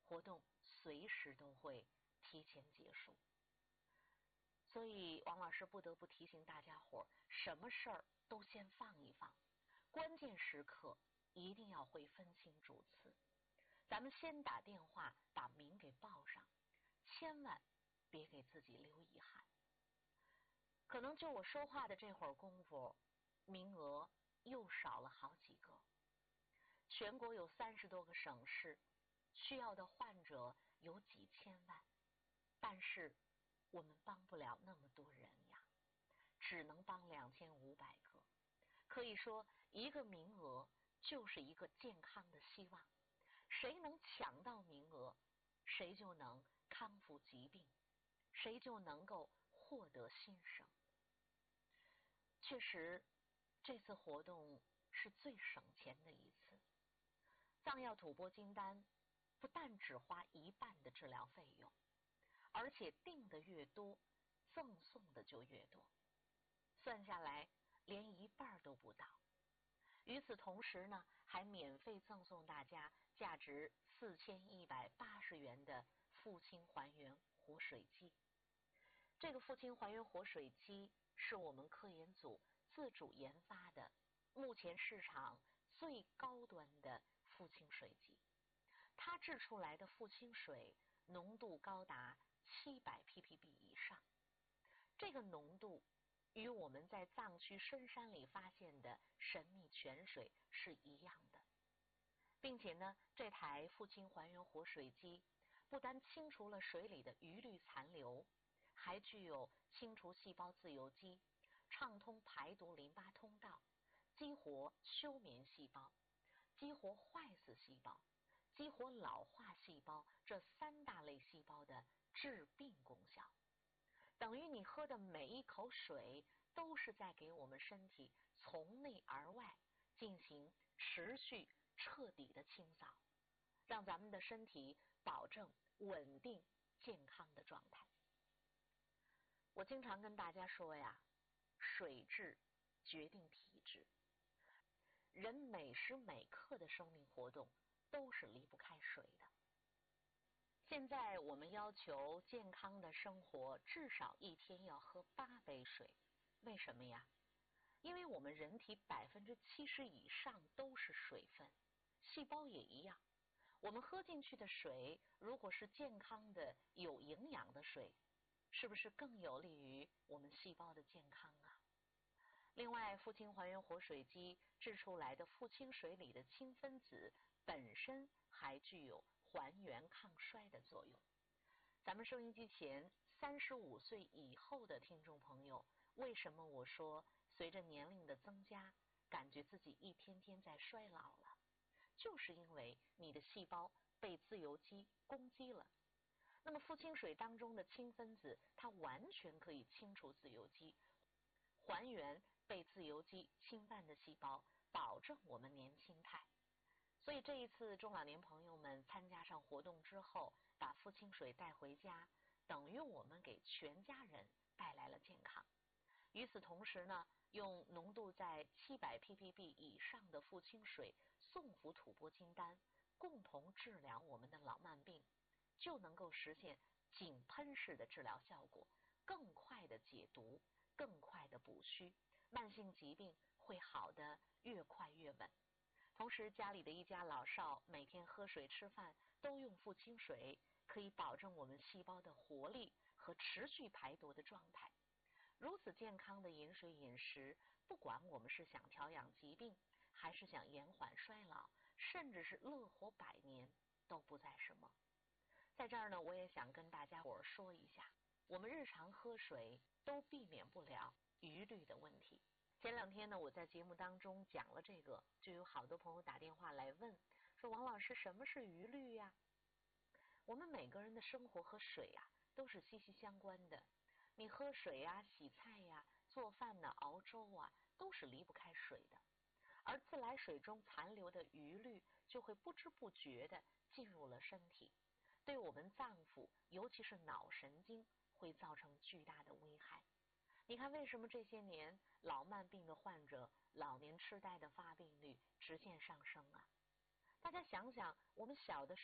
活动随时都会提前结束。所以王老师不得不提醒大家伙，什么事儿都先放一放，关键时刻一定要会分清主次。咱们先打电话把名给报上，千万别给自己留遗憾。可能就我说话的这会儿功夫，名额又少了好几个。全国有30多个省市，需要的患者有几千万，但是我们帮不了那么多人呀，只能帮2500个。可以说一个名额就是一个健康的希望，谁能抢到名额，谁就能康复疾病，谁就能够获得新生。确实这次活动是最省钱的一次。藏药吐蕃金丹不但只花1半的治疗费用，而且订的越多，赠送的就越多，算下来连1半都不到。与此同时呢，还免费赠送大家价值4180元的父亲还原活水机。这个父亲还原活水机是我们科研组自主研发的，目前市场最高端的父亲水机。它制出来的父亲水浓度高达700 ppb 以上，这个浓度与我们在藏区深山里发现的神秘泉水是一样的。并且呢，这台父亲还原活水机不单清除了水里的余氯残留，还具有清除细胞自由基、畅通排毒淋巴通道、激活休眠细胞、激活坏死细胞、激活老化细胞这3大类细胞的治病功效。等于你喝的每一口水都是在给我们身体从内而外进行持续彻底的清扫，让咱们的身体保证稳定健康的状态。我经常跟大家说呀，水质决定体质，人每时每刻的生命活动都是离不开水的。现在我们要求健康的生活至少1天要喝8杯水，为什么呀？因为我们人体70%以上都是水分，细胞也一样。我们喝进去的水如果是健康的有营养的水，是不是更有利于我们细胞的健康啊？另外，父亲还原活水机制出来的父亲水里的氢分子本身还具有还原抗衰的作用。咱们收音机前35岁以后的听众朋友，为什么我说随着年龄的增加，感觉自己一天天在衰老了？就是因为你的细胞被自由基攻击了。那么父亲水当中的氢分子，它完全可以清除自由基，还原被自由基侵犯的细胞，保证我们年轻态。所以这一次中老年朋友们参加上活动之后，把父亲水带回家，等于我们给全家人带来了健康。与此同时呢，用浓度在700 ppb 以上的父亲水送服吐蕃金丹，共同治疗我们的老慢病，就能够实现井喷式的治疗效果，更快的解毒，更快的补虚，慢性疾病会好得越快越稳。同时家里的一家老少每天喝水吃饭都用父亲水，可以保证我们细胞的活力和持续排毒的状态。如此健康的饮水饮食，不管我们是想调养疾病，还是想延缓衰老，甚至是乐活100年，都不在什么。在这儿呢，我也想跟大家伙说一下，我们日常喝水都避免不了余氯的问题。前2天呢，我在节目当中讲了这个，就有好多朋友打电话来问，说王老师，什么是余氯呀？我们每个人的生活和水呀都是息息相关的。你喝水呀、洗菜呀、做饭呢、熬粥啊，都是离不开水的。而自来水中残留的余氯就会不知不觉地进入了身体，对我们脏腑，尤其是脑神经，会造成巨大的危害。你看，为什么这些年老慢病的患者、老年痴呆的发病率直线上升啊？大家想想，我们小的